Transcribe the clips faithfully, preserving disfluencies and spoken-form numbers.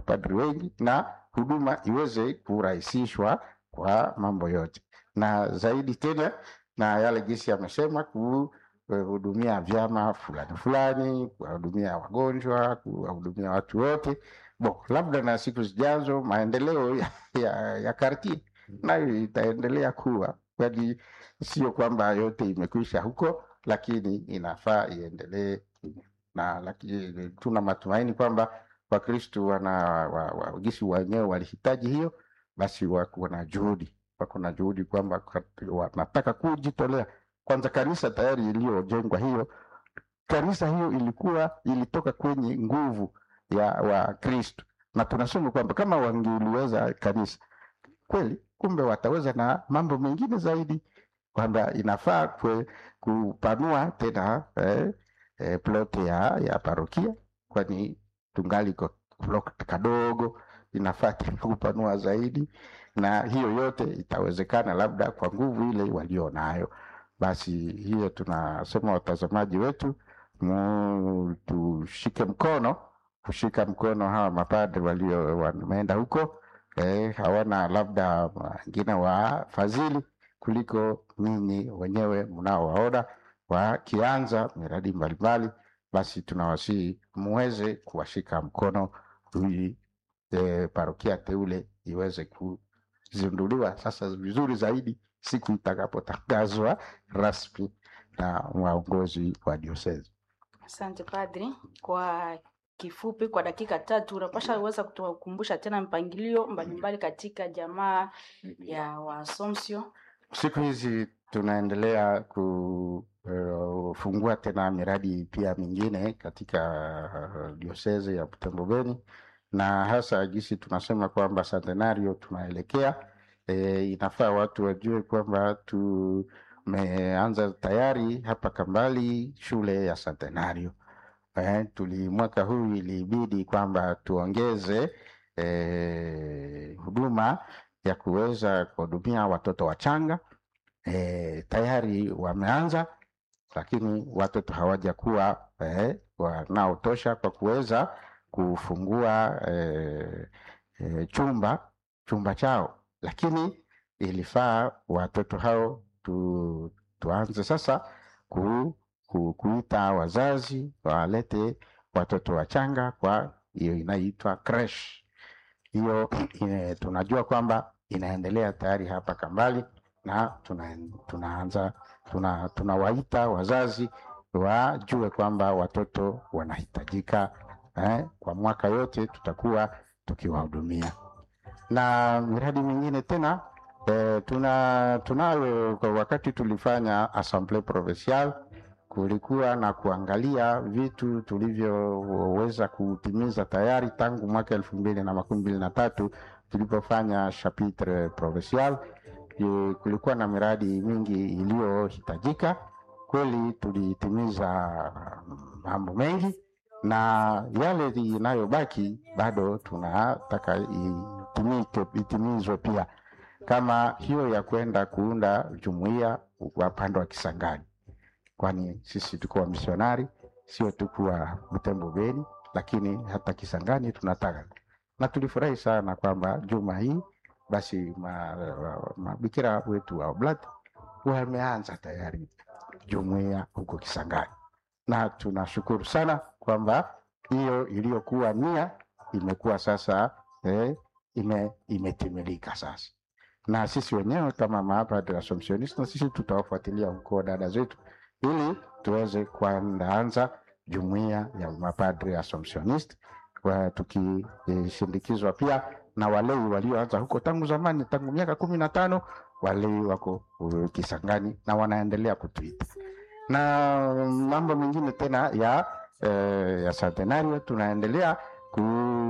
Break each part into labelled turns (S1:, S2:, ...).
S1: mapadri wengi na huduma iweze kurahisishwa kwa mambo yote. Na zaidi tena na yale jinsi amesema kuhudumia vyama fulani fulani, kuhudumia wagonjwa, kuhudumia watu wote. Bo, labda na siku zijazo maendeleo ya, ya, ya karti nayo itaendelea kuwa, kwani sio kwamba yote imekwisha huko, lakini inafaa iendelee. Na lakini tuna matumaini kwamba Wakristo wana wagisi wa, wenyewe walihitaji hiyo, basi wako na juhudi, wako na juhudi kwamba wanataka kujitolea. Kwanza kanisa tayari iliyojengwa hiyo, kanisa hiyo ilikuwa ilitoka kwenye nguvu ya Wakristo, na tunasema kwamba kama wangeliweza kanisa kweli, kumbe wataweza na mambo mengine zaidi, kwamba inafaa kwe, kupanua tena eh, eh, plot ya, ya parokia, kwani tungali kwa plot kadogo, inafaa kupanua zaidi, na hiyo yote itawezekana labda kwa nguvu ile walionayo. Basi hiyo tunasema watazamaji wetu, mu, tushike mkono, kushika mkono hawa mapadri walio wameenda huko, eh, hawana labda wengine wafadhili kuliko ninyi wenyewe mnaowaona wakianza miradi mbalimbali. Basi tunawasihi muweze kuwashika mkono ili eh, parokia teule iweze kuzinduliwa sasa vizuri zaidi siku itakapotangazwa rasmi na waongozi wa diocese.
S2: Asante padri. Kwa kifupi, kwa dakika tatu unapasha uweza kutukumbusha tena mpangilio mbalimbali katika jamaa ya Waassumption?
S1: Siku hizi tunaendelea kufungua uh, tena miradi pia mingine katika uh, diocese ya Butembo Beni, na hasa gisi tunasema kwamba centenario tunaelekea. E, inafaa watu wajue kwamba tumeanza tayari hapa Kambali shule ya centenario. Eh, tuli mwaka huu ilibidi kwamba tuongeze eh, huduma ya kuweza kuhudumia watoto wachanga. Eh, tayari wameanza, lakini watoto hawajakuwa eh, wanaotosha kwa kuweza kufungua eh, eh, chumba chumba chao, lakini ilifaa watoto hao tu, tuanze sasa ku Ku, kuita wazazi walete watoto wachanga kwa hiyo inaitwa crash. Hiyo ine, tunajua kwamba inaendelea tayari hapa Kambali, na tuna, tunaanza tuna, tunawaita wazazi wajue kwamba watoto wanahitajika eh, kwa mwaka yote tutakuwa tukiwahudumia. Na miradi mingine tena eh, tuna tunayo. Kwa wakati tulifanya Assemblée Provinciale, kulikuwa na kuangalia vitu tulivyoweza kutimiza tayari tangu mwaka elfu mbili na makumi mbili na tatu tulipofanya chapitre provincial. Kulikuwa na miradi mingi iliyohitajika kweli, tulitimiza mambo mengi, na yale inayobaki bado tunataka itimike, itimizwe pia, kama hiyo ya kwenda kuunda jumuiya kwa upande wa Kisangani, kwani sisi tuko wa misionari, sio tuko wa Butembo Beni, lakini hata Kisangani tunataka. Na tulifurahi sana kwamba juma hii basi mabikira ma, wetu wa Oblati wameanza tayari jumuiya huko Kisangani, na tunashukuru sana kwamba hiyo iliyokuwa nia imekuwa sasa eh, ime imetimilika sasa. Na sisi wenyewe kama mapadri Assumptionist, na sisi tutawafuatilia huko dada zetu ili tuweze kuanza jumuiya ya mapadri Assumptionist, kwa tukishindikizwa e, pia na walei walioanza huko tangu zamani, tangu miaka kumi na tano. Walei wako uh, Kisangani na wanaendelea kutuita. Na mambo mengine tena ya eh, ya centenario tunaendelea ku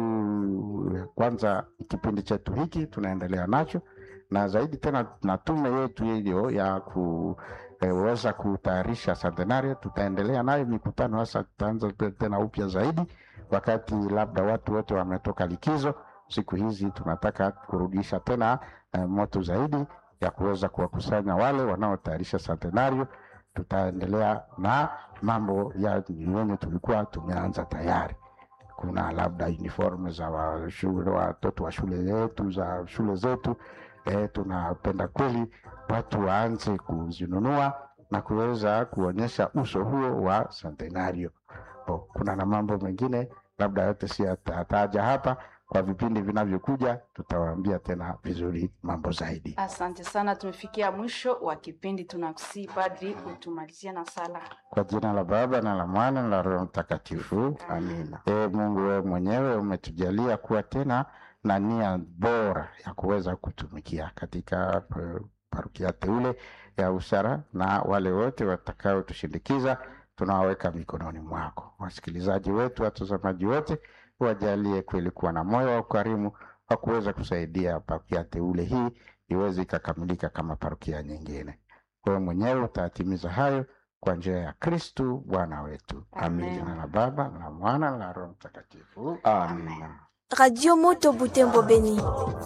S1: kwanza kipindi chetu hiki tunaendelea nacho, na zaidi tena na tume yetu hiyo ya kuweza e, kutayarisha centenario tutaendelea nayo mikutano. Hasa tutaanza tena upya zaidi wakati labda watu wote wametoka likizo. Siku hizi tunataka kurudisha tena e, moto zaidi ya kuweza kuwakusanya wale wanaotayarisha centenario. Tutaendelea na mambo ya yenye tulikuwa tumeanza tayari. kuna labda uniform za wa shule, watoto wa shule zetu za shule zetu, eh, tunapenda kweli watu waanze kuzinunua na kuweza kuonyesha uso huo wa Centenario. Oh, kuna na mambo mengine labda yote si ataja hapa, kwa vipindi vinavyokuja tutawaambia tena vizuri mambo zaidi.
S2: Asante sana, tumefikia mwisho wa kipindi. Tunakusihi Padri utumalizie na sala.
S1: Kwa jina la Baba na la Mwana na la Roho Mtakatifu. Amina. E Mungu, wewe mwenyewe umetujalia kuwa tena na nia bora ya kuweza kutumikia katika parokia teule ya Usara, na wale wote watakao tushindikiza tunawaweka mikononi mwako. Wasikilizaji wetu, watazamaji wote, wajalie kweli kuwa na moyo wa ukarimu wa kuweza kusaidia parokia teule hii iweze ikakamilika kama parokia nyingine. Wewe mwenyewe utatimiza hayo kwa njia ya Kristo Bwana wetu. Amina. Na Baba na Mwana na Roho Mtakatifu. Amina.
S3: Radio Moto Butembo Beni.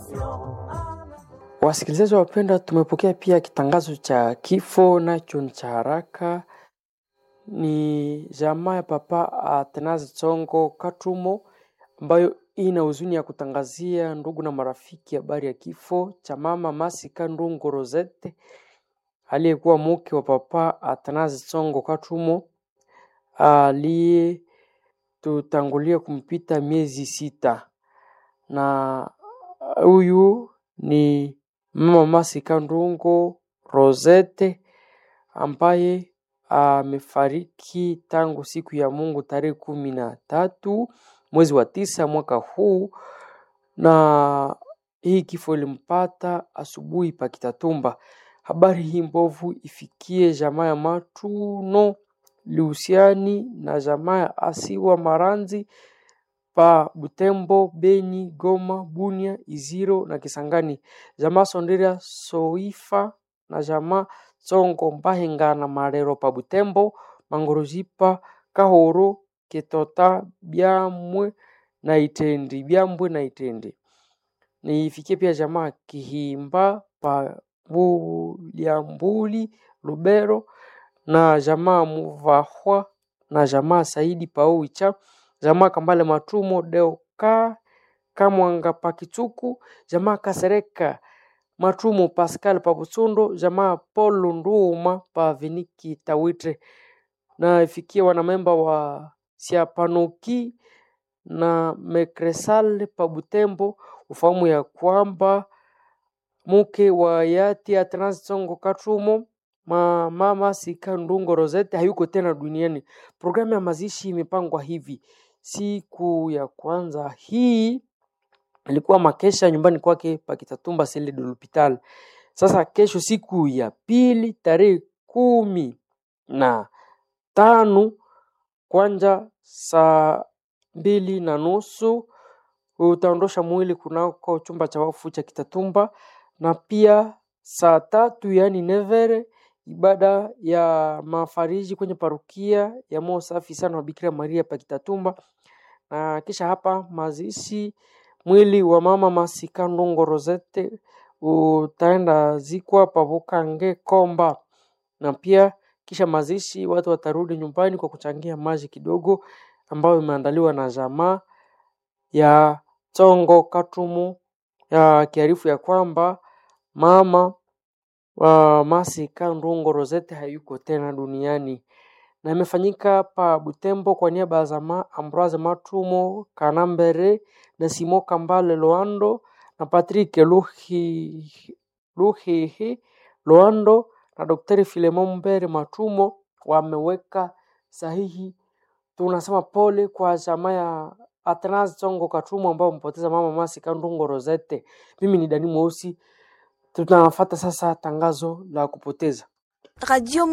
S4: Wasikilizaji wapenda, tumepokea pia kitangazo cha kifo nacho ni cha haraka. Ni jamaa ya Papa Athanase Tsongo Katumo ambayo ina huzuni ya kutangazia ndugu na marafiki habari ya kifo cha mama Masika Ndungo Rosette aliyekuwa mke wa Papa Athanase Tsongo Katumo aliye tutangulia kumpita miezi sita. Na huyu ni mama Masika Ndungo Rosette ambaye amefariki tangu siku ya Mungu tarehe kumi na tatu mwezi wa tisa mwaka huu, na hii kifo ilimpata asubuhi pa Kitatumba. Habari hii mbovu ifikie jamaa ya Matuno Luciani na jamaa ya Asiwa Maranzi pa Butembo, Beni, Goma, Bunia, Iziro na Kisangani, jamaa Sondria Soifa na jamaa Tsongo Mbahenga na Marero pa Butembo, Mangorojipa, Kahoro, Ketota, Biamwe na Itendi, Biambwe na Itendi. Nifikie pia jamaa Kihimba pa Buliambuli, Lubero na jamaa Muvahwa na jamaa Saidi pa Uicha, jamaa Kambale Matumo Deoka Kamwanga pa Kituku, jamaa Kasereka Matumo Pascal pa Butsundo, jamaa Paul Nduma pa Viniki Tawitre. Na ifikie wanamemba wa Siapanoki na Mekresal pa Butembo ufahamu ya kwamba mke wa hayati Athanase Tsongo Katumo mama Masika Ndungo Rosette hayuko tena duniani. Programu ya mazishi imepangwa hivi: siku ya kwanza hii ilikuwa makesha nyumbani kwake pa Kitatumba Sele de l'Hopital. Sasa kesho siku ya pili tarehe kumi na tano kwanja saa mbili na nusu utaondosha mwili kunako chumba cha wafu cha Kitatumba, na pia saa tatu yani nevere ibada ya mafariji kwenye parokia ya Moyo Safi Sana wa Bikira Maria pa Kitatumba. Na kisha hapa mazishi mwili wa mama Masika Ndungo Rosette utaenda zikwa pa Bukange Komba, na pia kisha mazishi watu watarudi nyumbani kwa kuchangia maji kidogo ambayo imeandaliwa na jamaa ya Tsongo Katumo, ya kiarifu ya kwamba mama wa Masika Ndungo Rosette hayuko tena duniani. Na imefanyika pa Butembo kwa niaba ya jamaa Ambroise Matumo Kanambere na Simo Kambale Loando na Patrick Luhi Luhi Loando na Daktari Filemon Mbere Matumo wameweka sahihi. Tunasema pole kwa jamaa ya Athanase Tsongo Katumo ambao mpoteza mama Masika Ndungo Rosette. Mimi ni Dani Mweusi. Tunafuata sasa tangazo la kupoteza.
S3: Radio